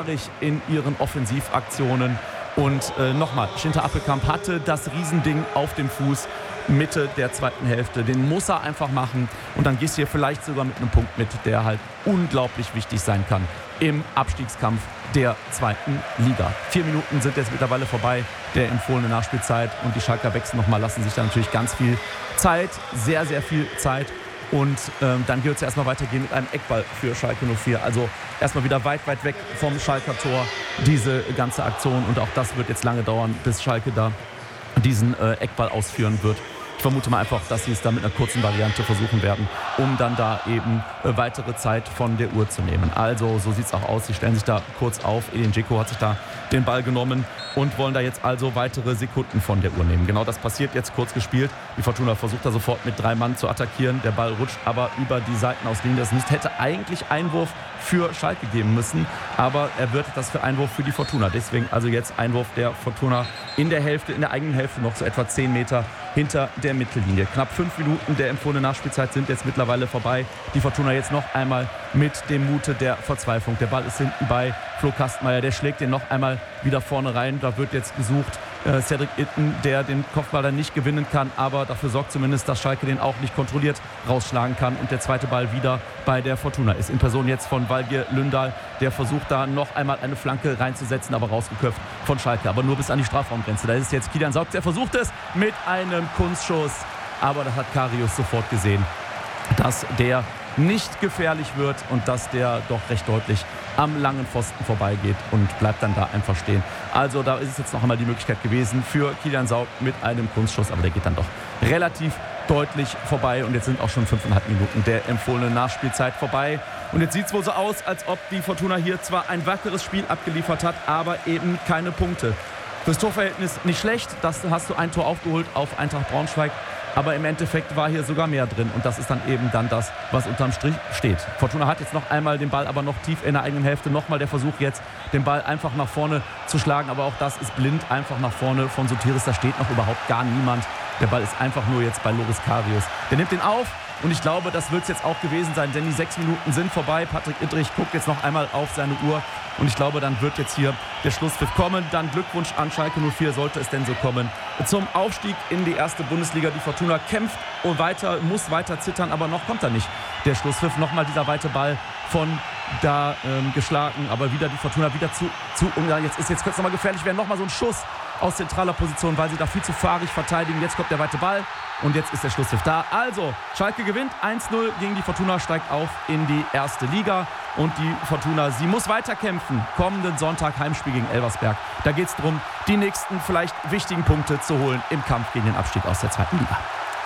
in ihren Offensivaktionen. Und nochmal, Schinter Appelkamp hatte das Riesending auf dem Fuß Mitte der zweiten Hälfte. Den muss er einfach machen und dann gehst du hier vielleicht sogar mit einem Punkt mit, der halt unglaublich wichtig sein kann im Abstiegskampf der zweiten Liga. 4 Minuten sind jetzt mittlerweile vorbei, der empfohlene Nachspielzeit, und die Schalker wechseln nochmal, lassen sich da natürlich ganz viel Zeit, sehr, sehr viel Zeit. Und dann wird es erstmal weitergehen mit einem Eckball für Schalke 04. Also erstmal wieder weit, weit weg vom Schalker Tor, diese ganze Aktion. Und auch das wird jetzt lange dauern, bis Schalke da diesen Eckball ausführen wird. Ich vermute mal einfach, dass sie es da mit einer kurzen Variante versuchen werden, um dann da eben weitere Zeit von der Uhr zu nehmen. Also so sieht es auch aus. Sie stellen sich da kurz auf. Edin Dzeko hat sich da den Ball genommen und wollen da jetzt also weitere Sekunden von der Uhr nehmen. Genau das passiert jetzt, kurz gespielt. Die Fortuna versucht da sofort mit 3 Mann zu attackieren. Der Ball rutscht aber über die Seitenauslinie. Das hätte eigentlich Einwurf für Schalke geben müssen, aber er wird das für Einwurf für die Fortuna. Deswegen also jetzt Einwurf der Fortuna in der eigenen Hälfte, noch so etwa 10 Meter hinter der Mittellinie. Knapp 5 Minuten der empfohlenen Nachspielzeit sind jetzt mittlerweile vorbei. Die Fortuna jetzt noch einmal mit dem Mute der Verzweiflung. Der Ball ist hinten bei Flo Kastenmeier, der schlägt den noch einmal wieder vorne rein. Da wird jetzt gesucht Cedric Itten, der den Kopfball dann nicht gewinnen kann, aber dafür sorgt zumindest, dass Schalke den auch nicht kontrolliert rausschlagen kann und der zweite Ball wieder bei der Fortuna ist. In Person jetzt von Valgir Lündahl, der versucht da noch einmal eine Flanke reinzusetzen, aber rausgeköpft von Schalke, aber nur bis an die Strafraumgrenze. Da ist jetzt Kilian Saugt, der versucht es mit einem Kunstschuss, aber da hat Karius sofort gesehen, dass der nicht gefährlich wird und dass der doch recht deutlich am langen Pfosten vorbeigeht und bleibt dann da einfach stehen. Also da ist es jetzt noch einmal die Möglichkeit gewesen für Kilian Saugt mit einem Kunstschuss, aber der geht dann doch relativ deutlich vorbei und jetzt sind auch schon 5,5 Minuten der empfohlenen Nachspielzeit vorbei. Und jetzt sieht es wohl so aus, als ob die Fortuna hier zwar ein wackeres Spiel abgeliefert hat, aber eben keine Punkte. Fürs Torverhältnis nicht schlecht, das hast du ein Tor aufgeholt auf Eintracht Braunschweig. Aber im Endeffekt war hier sogar mehr drin und das ist dann eben dann das, was unterm Strich steht. Fortuna hat jetzt noch einmal den Ball, aber noch tief in der eigenen Hälfte. Nochmal der Versuch jetzt, den Ball einfach nach vorne zu schlagen, aber auch das ist blind, einfach nach vorne von Sotiris. Da steht noch überhaupt gar niemand. Der Ball ist einfach nur jetzt bei Loris Karius. Der nimmt den auf und ich glaube, das wird es jetzt auch gewesen sein, denn die 6 Minuten sind vorbei. Patrick Ittrich guckt jetzt noch einmal auf seine Uhr und ich glaube, dann wird jetzt hier der Schlusspfiff kommen. Dann Glückwunsch an Schalke 04, sollte es denn so kommen, zum Aufstieg in die erste Bundesliga. Die Fortuna kämpft und muss weiter zittern, aber noch kommt er nicht. Der Schlusspfiff, nochmal dieser weite Ball von da geschlagen, aber wieder die Fortuna wieder zu jetzt könnte es nochmal gefährlich werden. Nochmal so ein Schuss aus zentraler Position, weil sie da viel zu fahrig verteidigen. Jetzt kommt der weite Ball und jetzt ist der Schlusspfiff da. Also, Schalke gewinnt 1-0 gegen die Fortuna, steigt auf in die erste Liga. Und die Fortuna, sie muss weiterkämpfen. Kommenden Sonntag Heimspiel gegen Elversberg. Da geht es darum, die nächsten vielleicht wichtigen Punkte zu holen im Kampf gegen den Abstieg aus der zweiten Liga.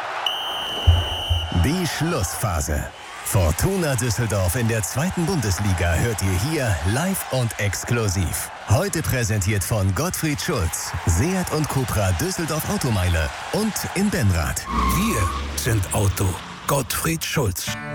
Die Schlussphase. Fortuna Düsseldorf in der zweiten Bundesliga hört ihr hier live und exklusiv. Heute präsentiert von Gottfried Schulz, Seat und Cupra Düsseldorf Automeile und in Benrath. Wir sind Auto Gottfried Schulz.